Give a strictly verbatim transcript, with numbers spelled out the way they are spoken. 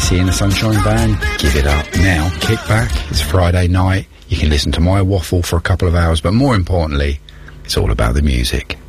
Casey and the Sunshine Band, Give It Up. Now, kick back, it's Friday night, you can listen to my waffle for a couple of hours, but more importantly, it's all about the music.